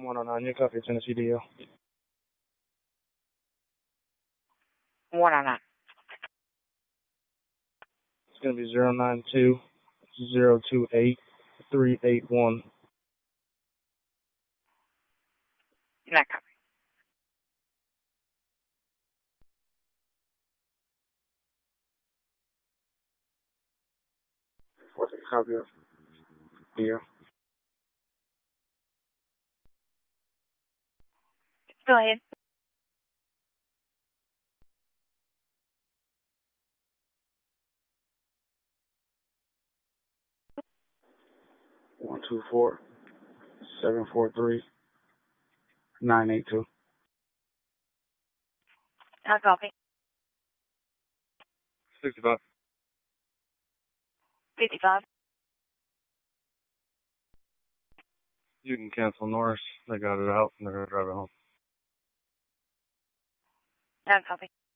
109, you copy Tennessee DL. 109. It's going to be 092-028-381. Not copy. What's the copy of? DL. Go ahead. One two four 743-982. Not copy. 65. 55. You can cancel Norris. They got it out and they're going to drive it home. Not copy.